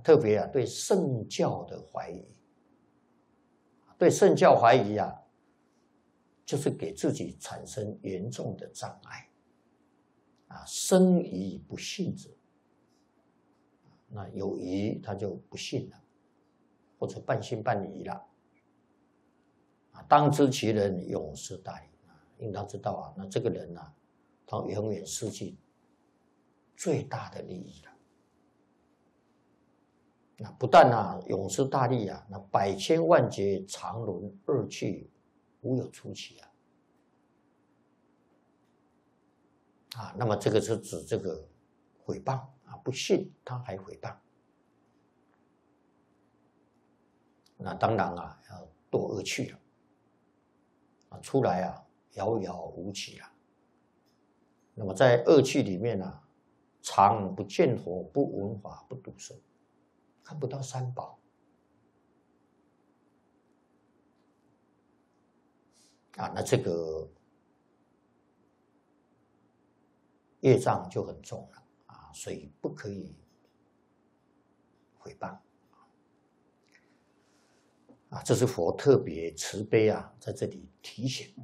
特别对圣教的怀疑，对圣教怀疑就是给自己产生严重的障碍生疑不信者，那有疑他就不信了，或者半信半疑了当知其人，永失大利因为他知道那这个人他永远失去最大的利益了。那不但永失大利那百千万劫常轮恶趣，无有出期那么这个是指这个毁谤不信他还毁谤，那当然要堕恶趣了出来遥遥无期了。那么在恶趣里面常不见佛，不闻法，不读圣，看不到三宝那这个业障就很重了所以不可以毁谤这是佛特别慈悲在这里提醒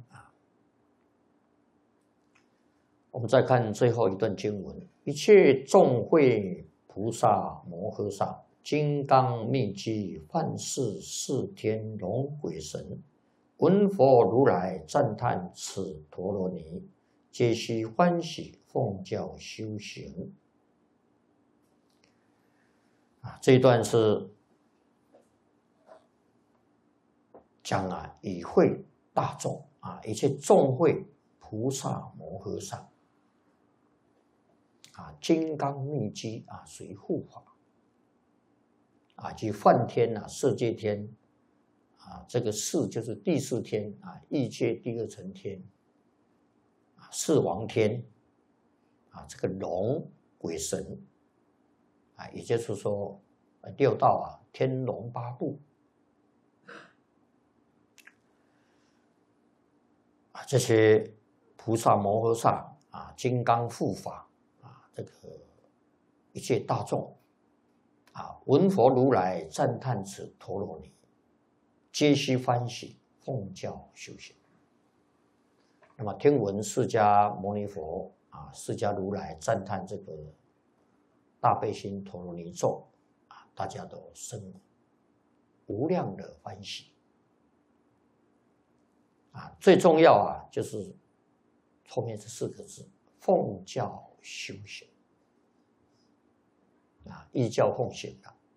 我们再看最后一段经文：一切众会菩萨摩诃萨，金刚密集梵世四天龙鬼神，闻佛如来赞叹此陀罗尼，皆悉欢喜奉教修行这一段是讲以会大众一切众会菩萨摩诃萨金刚密集随护法即梵天色界天这个四就是第四天异界第二层天四王天这个龙鬼神也就是说六道天龙八部这些菩萨摩诃萨金刚护法这个一切大众闻佛如来赞叹此陀罗尼，皆悉欢喜奉教修行。那么听闻释迦牟尼佛释迦如来赞叹这个大悲心陀罗尼咒大家都生无量的欢喜最重要就是后面这四个字：奉教修行依教奉行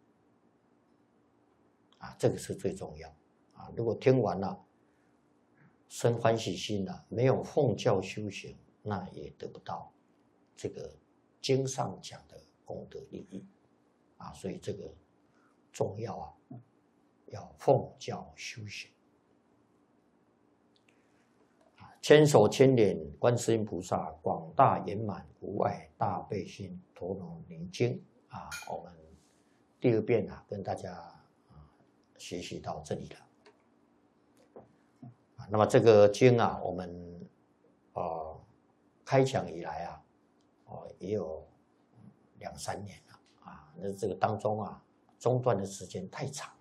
这个是最重要如果听完了生欢喜心没有奉教修行，那也得不到这个经上讲的功德利益所以这个重要要奉教修行。千手千眼观世音菩萨广大圆满无碍大悲心陀罗尼经我们第二遍跟大家学习到这里了那么这个经我们开讲以来也有2、3年了那这个当中中断的时间太长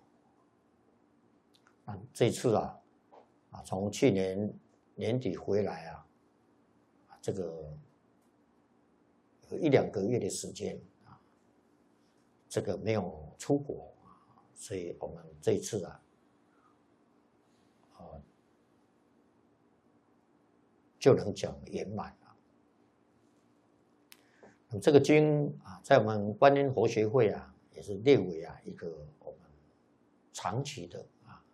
这次从去年年底回来这个有1、2个月的时间这个没有出国所以我们这一次就能讲圆满了。那么这个经在我们观音佛学会也是列为一个我们长期的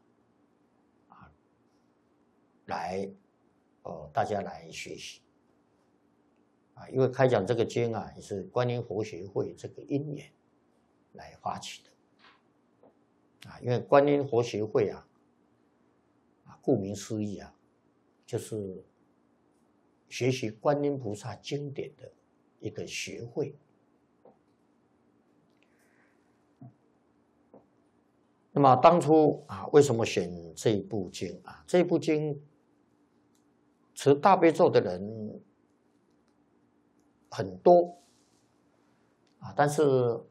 来大家来学习因为开讲这个经也是观音佛学会这个因缘来发起的因为观音佛学会顾名思义就是学习观音菩萨经典的一个学会。那么当初为什么选这一部经这一部经持大悲咒的人很多但是